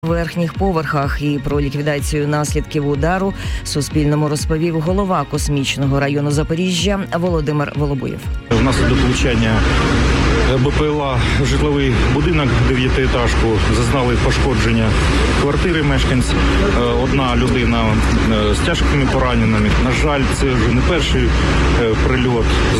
верхніх поверхах. І про ліквідацію наслідків удару Суспільному розповів голова Космічного району Запоріжжя Володимир Волобуєв. Внаслідок влучання БПЛА житловий будинок, 9-етажку, зазнали пошкодження квартири мешканців. Одна людина з тяжкими пораненнями. На жаль, це вже не перший прильот